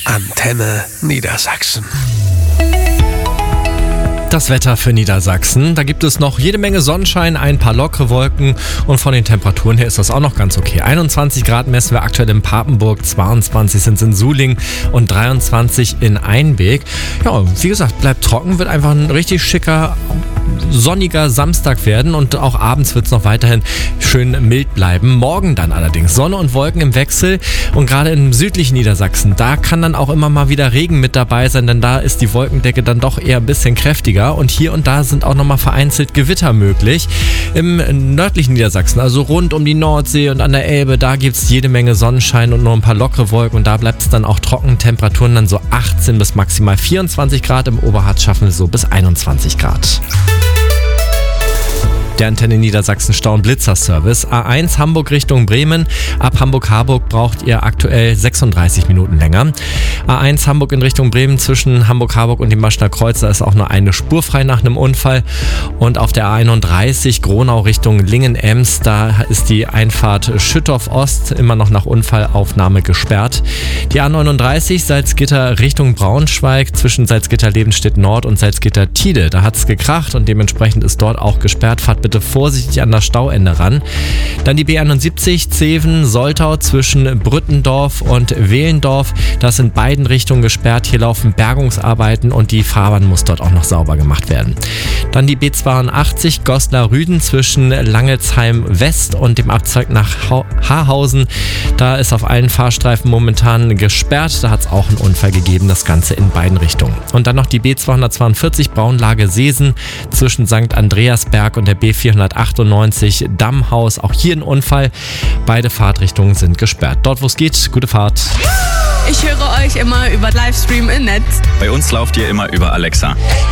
Antenne Niedersachsen. Das Wetter für Niedersachsen. Da gibt es noch jede Menge Sonnenschein, ein paar lockere Wolken und von den Temperaturen her ist das auch noch ganz okay. 21 Grad messen wir aktuell in Papenburg, 22 sind es in Suling und 23 in Einbeek. Ja, wie gesagt, bleibt trocken, wird einfach ein richtig schicker, sonniger Samstag werden und auch abends wird es noch weiterhin schön mild bleiben. Morgen dann allerdings Sonne und Wolken im Wechsel und gerade im südlichen Niedersachsen, da kann dann auch immer mal wieder Regen mit dabei sein, denn da ist die Wolkendecke dann doch eher ein bisschen kräftiger und hier und da sind auch nochmal vereinzelt Gewitter möglich. Im nördlichen Niedersachsen, also rund um die Nordsee und an der Elbe, da gibt es jede Menge Sonnenschein und nur ein paar lockere Wolken und da bleibt es dann auch trocken. Temperaturen dann so 18 bis maximal 24 Grad, im Oberharz schaffen wir so bis 21 Grad. Der Antenne Niedersachsen Stau- und Blitzer-Service. A1 Hamburg Richtung Bremen. Ab Hamburg-Harburg braucht ihr aktuell 36 Minuten länger. A1 Hamburg in Richtung Bremen zwischen Hamburg-Harburg und dem Maschner Kreuz. Da ist auch nur eine Spur frei nach einem Unfall. Und auf der A31 Gronau Richtung Lingen-Ems. Da ist die Einfahrt Schüttorf Ost immer noch nach Unfallaufnahme gesperrt. Die A39 Salzgitter Richtung Braunschweig zwischen Salzgitter-Lebenstedt Nord und Salzgitter-Tide. Da hat es gekracht und dementsprechend ist dort auch gesperrt. Fahrt bitte vorsichtig an das Stauende ran. Dann die B71 Zeven-Soltau zwischen Brüttendorf und Wehlendorf. Das in beiden Richtungen gesperrt. Hier laufen Bergungsarbeiten und die Fahrbahn muss dort auch noch sauber gemacht werden. Dann die B82 Goslar-Rüden zwischen Langelsheim West und dem Abzweig nach Haarhausen. Da ist auf allen Fahrstreifen momentan gesperrt. Da hat es auch einen Unfall gegeben, das Ganze in beiden Richtungen. Und dann noch die B242 Braunlage Seesen zwischen St. Andreasberg und der B498 Dammhaus. Auch hier ein Unfall. Beide Fahrtrichtungen sind gesperrt. Dort, wo es geht, gute Fahrt. Ich höre euch immer über Livestream im Netz. Bei uns lauft ihr immer über Alexa.